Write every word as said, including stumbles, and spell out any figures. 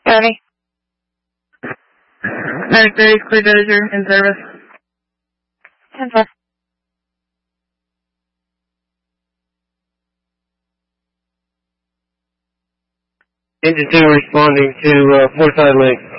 County. Medic thirty, clear dozer, in service. ten four. Engine two responding to uh, Forsyth Lake.